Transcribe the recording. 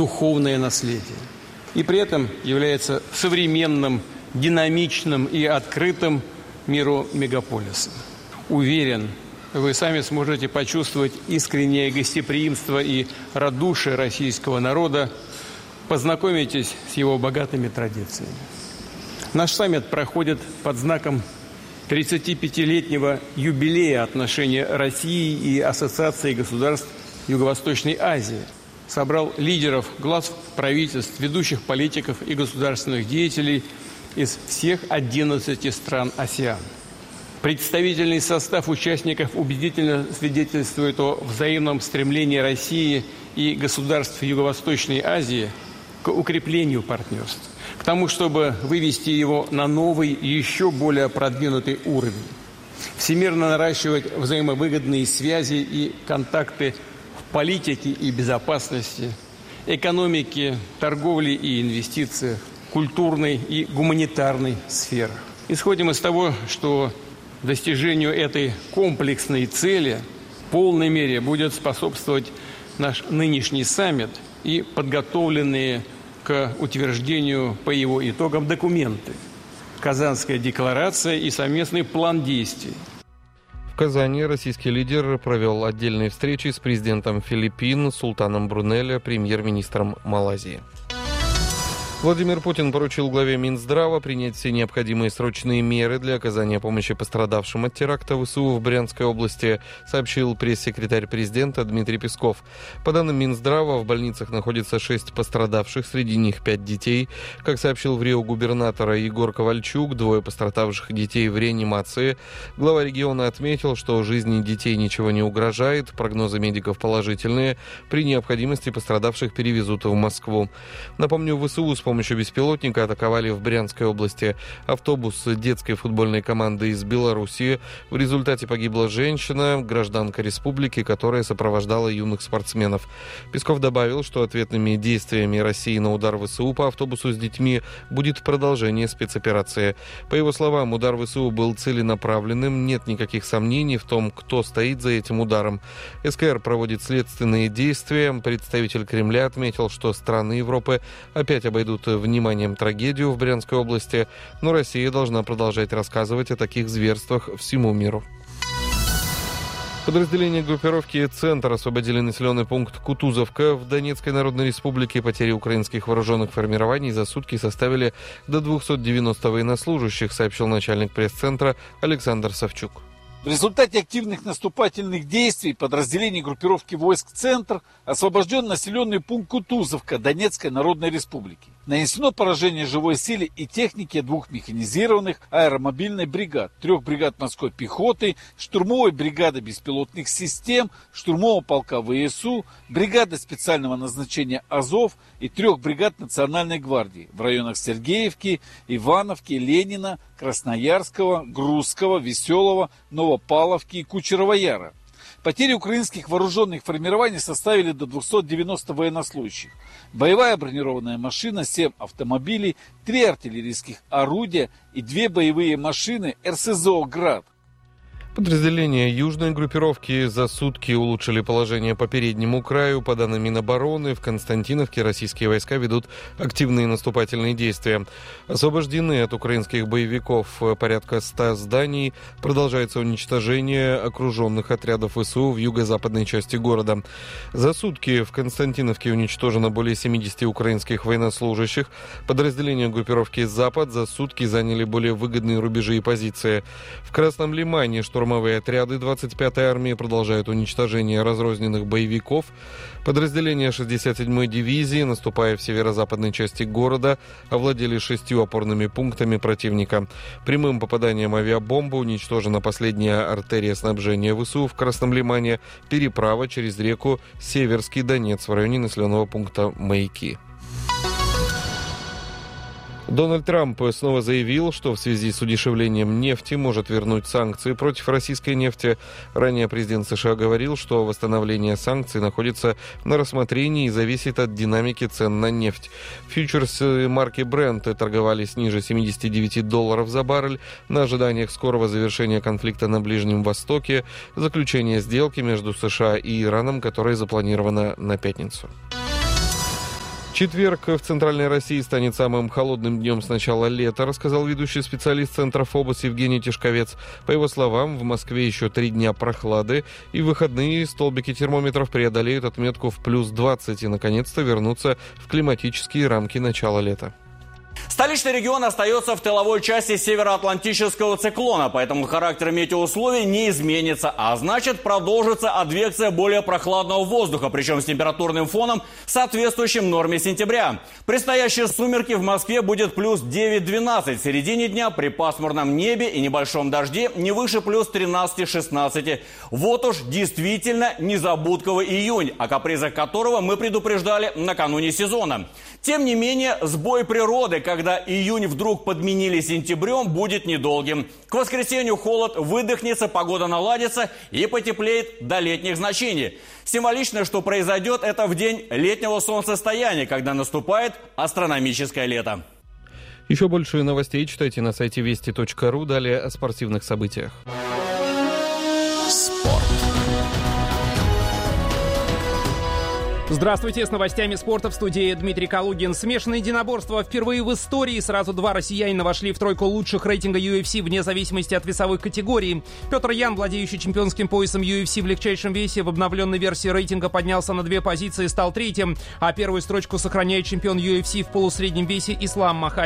духовное наследие. И при этом является современным, динамичным и открытым миру мегаполисом. Уверен, вы сами сможете почувствовать искреннее гостеприимство и радушие российского народа, познакомитесь с его богатыми традициями. Наш саммит проходит под знаком 35-летнего юбилея отношений России и Ассоциации государств Юго-Восточной Азии. Собрал лидеров, глав правительств, ведущих политиков и государственных деятелей из всех 11 стран АСЕАН. Представительный состав участников убедительно свидетельствует о взаимном стремлении России и государств Юго-Восточной Азии к укреплению партнерства, к тому, чтобы вывести его на новый, еще более продвинутый уровень, всемирно наращивать взаимовыгодные связи и контакты в политике и безопасности, экономике, торговле и инвестициях, культурной и гуманитарной сферах. Исходим из того, что достижению этой комплексной цели в полной мере будет способствовать наш нынешний саммит и подготовленные к утверждению по его итогам документы, Казанская декларация и совместный план действий. В Казани российский лидер провел отдельные встречи с президентом Филиппин Султаном Брунелле, премьер-министром Малайзии. Владимир Путин поручил главе Минздрава принять все необходимые срочные меры для оказания помощи пострадавшим от теракта ВСУ в Брянской области, сообщил пресс-секретарь президента Дмитрий Песков. По данным Минздрава, в больницах находится 6 пострадавших, среди них 5 детей. Как сообщил в Рио губернатор Егор Ковальчук, 2 пострадавших детей в реанимации. Глава региона отметил, что жизни детей ничего не угрожает, прогнозы медиков положительные. При необходимости пострадавших перевезут в Москву. Напомню, ВСУ с помощью беспилотника атаковали в Брянской области автобус детской футбольной команды из Белоруссии. В результате погибла женщина, гражданка республики, которая сопровождала юных спортсменов. Песков добавил, что ответными действиями России на удар ВСУ по автобусу с детьми будет продолжение спецоперации. По его словам, удар ВСУ был целенаправленным, нет никаких сомнений в том, кто стоит за этим ударом. СКР проводит следственные действия. Представитель Кремля отметил, что страны Европы опять обойдут вниманием трагедию в Брянской области, но Россия должна продолжать рассказывать о таких зверствах всему миру. Подразделения группировки «Центр» освободили населенный пункт Кутузовка в Донецкой Народной Республике. Потери украинских вооруженных формирований за сутки составили до 290 военнослужащих, сообщил начальник пресс-центра Александр Савчук. В результате активных наступательных действий подразделений группировки войск «Центр» освобожден населенный пункт Кутузовка Донецкой Народной Республики. Нанесено поражение живой силе и технике 2 механизированных аэромобильных бригад, 3 бригад морской пехоты, штурмовой бригады беспилотных систем, штурмового полка ВСУ, бригады специального назначения «Азов» и 3 бригад Национальной гвардии в районах Сергеевки, Ивановки, Ленина, Красноярского, Грузского, Веселого, Новопавловки и Кучерова Яра. Потери украинских вооруженных формирований составили до 290 военнослужащих. Боевая бронированная машина, 7 автомобилей, 3 артиллерийских орудия и 2 боевые машины РСЗО «Град». Подразделения южной группировки за сутки улучшили положение по переднему краю. По данным Минобороны, в Константиновке российские войска ведут активные наступательные действия. Освобождены от украинских боевиков порядка 100 зданий. Продолжается уничтожение окруженных отрядов ВСУ в юго-западной части города. За сутки в Константиновке уничтожено более 70 украинских военнослужащих. Подразделения группировки «Запад» за сутки заняли более выгодные рубежи и позиции. В Красном Лимане штурмовые отряды 25-й армии продолжают уничтожение разрозненных боевиков. Подразделения 67-й дивизии, наступая в северо-западной части города, овладели 6 опорными пунктами противника. Прямым попаданием авиабомбы уничтожена последняя артерия снабжения ВСУ в Красном Лимане, переправа через реку Северский Донец в районе населенного пункта Маяки. Дональд Трамп снова заявил, что в связи с удешевлением нефти может вернуть санкции против российской нефти. Ранее президент США говорил, что восстановление санкций находится на рассмотрении и зависит от динамики цен на нефть. Фьючерсы марки Brent торговались ниже $79 за баррель на ожиданиях скорого завершения конфликта на Ближнем Востоке, заключение сделки между США и Ираном, которая запланирована на пятницу. Четверг в Центральной России станет самым холодным днем с начала лета, рассказал ведущий специалист Центра ФОБОС Евгений Тишковец. По его словам, в Москве еще 3 дня прохлады, и в выходные столбики термометров преодолеют отметку в плюс 20 и, наконец-то, вернутся в климатические рамки начала лета. Столичный регион остается в тыловой части североатлантического циклона, поэтому характер метеоусловий не изменится, а значит продолжится адвекция более прохладного воздуха, причем с температурным фоном, соответствующим норме сентября. Предстоящие сумерки в Москве будет плюс 9-12, в середине дня при пасмурном небе и небольшом дожде не выше плюс 13-16. Вот уж действительно незабудковый июнь, о капризах которого мы предупреждали накануне сезона. Тем не менее, сбой природы, когда июнь вдруг подменили сентябрем, будет недолгим. К воскресенью холод выдохнется, погода наладится и потеплеет до летних значений. Символично, что произойдет это в день летнего солнцестояния, когда наступает астрономическое лето. Еще больше новостей читайте на сайте вести.ру. Далее о спортивных событиях. Спорт. Здравствуйте, с новостями спорта в студии Дмитрий Калугин. Смешанное единоборство. Впервые в истории сразу 2 россиянина вошли в тройку лучших рейтинга UFC вне зависимости от весовых категорий. Петр Ян, владеющий чемпионским поясом UFC в легчайшем весе, в обновленной версии рейтинга поднялся на 2 позиции и стал 3-м. А первую строчку сохраняет чемпион UFC в полусреднем весе Ислам Махачев.